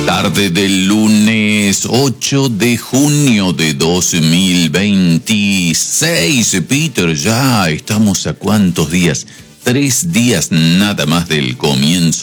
Tarde del lunes 8 de junio de 2026. Peter, ya estamos a ¿cuántos días? 3 días nada más del comienzo